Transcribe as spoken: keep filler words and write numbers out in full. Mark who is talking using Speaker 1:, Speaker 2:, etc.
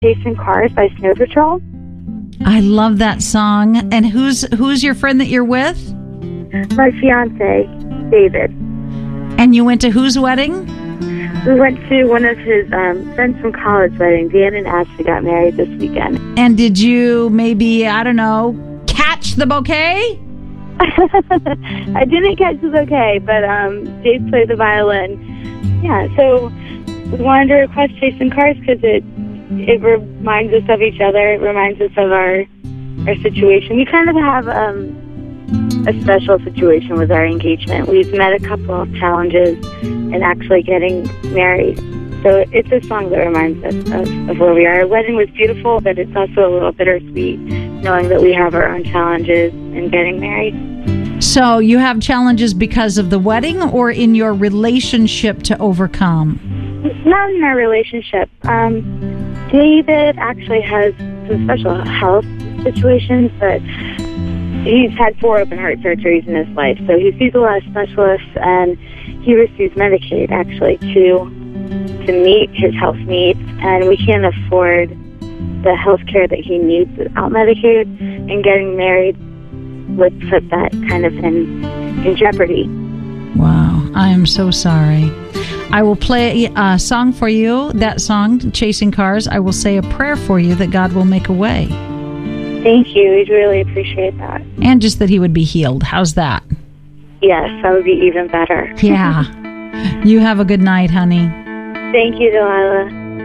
Speaker 1: Chasing Cars by Snow Patrol.
Speaker 2: I love that song. And who's who's your friend that you're with?
Speaker 1: My fiance, David.
Speaker 2: And you went to whose wedding?
Speaker 1: We went to one of his um, friends from college wedding. Dan and Ashley got married this weekend.
Speaker 2: And did you maybe, I don't know, catch the bouquet?
Speaker 1: I didn't catch the bouquet, but um, Dave played the violin. Yeah, so we wanted to request Chasing Cars because it it reminds us of each other. It reminds us of our our situation. We kind of have um, a special situation with our engagement. We've met a couple of challenges in actually getting married. So it's a song that reminds us of, of where we are. Our wedding was beautiful, but it's also a little bittersweet knowing that we have our own challenges in getting married.
Speaker 2: So you have challenges because of the wedding or in your relationship to overcome?
Speaker 1: Not in our relationship. Um, David actually has some special health situations, but he's had four open heart surgeries in his life, so he sees a lot of specialists, and he receives Medicaid, actually, to to meet his health needs, and we can't afford the health care that he needs without Medicaid, and getting married would put that kind of in, in jeopardy.
Speaker 2: Wow, I am so sorry. I will play a song for you, that song, Chasing Cars. I will say a prayer for you that God will make a way.
Speaker 1: Thank you. We'd really appreciate that.
Speaker 2: And just that he would be healed. How's that?
Speaker 1: Yes, that would be even better.
Speaker 2: Yeah. You have a good night, honey.
Speaker 1: Thank you, Delilah.